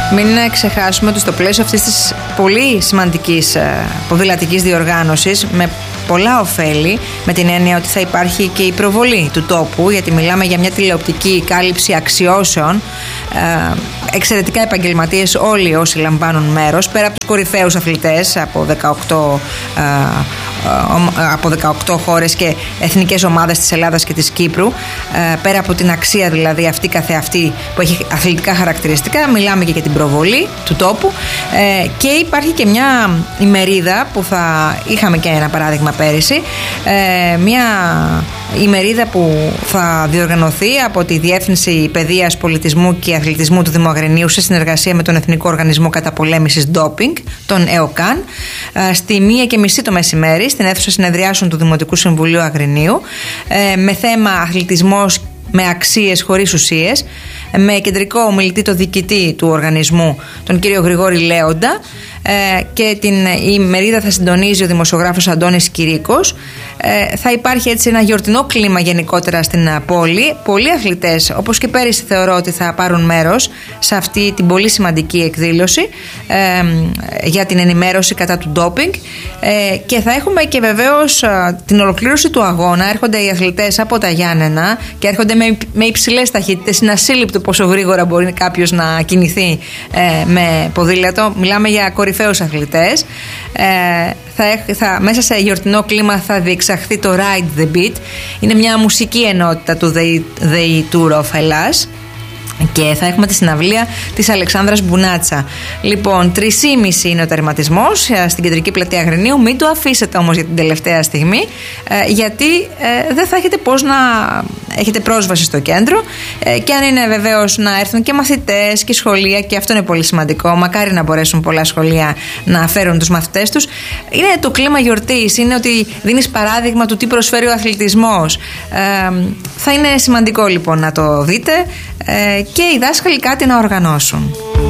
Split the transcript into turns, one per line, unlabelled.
Μην ξεχάσουμε ότι στο πλαίσιο αυτής της πολύ σημαντικής ποδηλατικής διοργάνωσης, με πολλά ωφέλη, με την έννοια ότι θα υπάρχει και η προβολή του τόπου, γιατί μιλάμε για μια τηλεοπτική κάλυψη αξιώσεων, εξαιρετικά επαγγελματίες όλοι όσοι λαμβάνουν μέρος, πέρα από τους κορυφαίους αθλητές από 18 χώρες και εθνικές ομάδες της Ελλάδας και της Κύπρου, πέρα από την αξία δηλαδή αυτή καθεαυτή που έχει αθλητικά χαρακτηριστικά, μιλάμε και για την προβολή του τόπου, και υπάρχει και μια ημερίδα που είχαμε και ένα παράδειγμα πέρυσι, μια ημερίδα που θα διοργανωθεί από τη Διεύθυνση Παιδείας, Πολιτισμού και Αθλητισμού του Δήμου Αγρινίου σε συνεργασία με τον Εθνικό Οργανισμό Καταπολέμησης Ντόπινγκ, τον ΕΟΚΑΝ, στη 1:30 το μεσημέρι στην αίθουσα συνεδριάσεων του Δημοτικού Συμβουλίου Αγρινίου, με θέμα αθλητισμός με αξίες χωρίς ουσίες, με κεντρικό ομιλητή το διοικητή του οργανισμού, τον κύριο Γρηγόρη Λέοντα, και την ημερίδα θα συντονίζει ο δημοσιογράφος Αντώνης Κυρίκος. Θα υπάρχει έτσι ένα γιορτινό κλίμα γενικότερα στην πόλη. Πολλοί αθλητές, όπως και πέρυσι, θεωρώ ότι θα πάρουν μέρος σε αυτή την πολύ σημαντική εκδήλωση για την ενημέρωση κατά του ντόπινγκ, και θα έχουμε και βεβαίως την ολοκλήρωση του αγώνα. Έρχονται οι αθλητές από τα Γιάννενα και έρχονται με υψηλές ταχύτητες. Είναι ασύλληπτο πόσο γρήγορα μπορεί κάποιος να κινηθεί με ποδήλατο. Μιλάμε για κορυφαίους αθλητές. Μέσα σε γιορτινό κλίμα θα διεξαχθεί το Ride the Beat. Είναι μια μουσική ενότητα του The Tour of Hellas, και θα έχουμε τη συναυλία της Αλεξάνδρας Μπουνάτσα. Λοιπόν, 3:30 είναι ο τερματισμός στην κεντρική πλατεία Αγρινίου. Μην το αφήσετε όμως για την τελευταία στιγμή, γιατί δεν θα έχετε πώς να έχετε πρόσβαση στο κέντρο, και αν είναι βεβαίως να έρθουν και μαθητές και σχολεία, και αυτό είναι πολύ σημαντικό, μακάρι να μπορέσουν πολλά σχολεία να φέρουν τους μαθητές τους. Είναι το κλίμα γιορτής, είναι ότι δίνεις παράδειγμα του τι προσφέρει ο αθλητισμός. Θα είναι σημαντικό λοιπόν να το δείτε, και οι δάσκαλοι κάτι να οργανώσουν.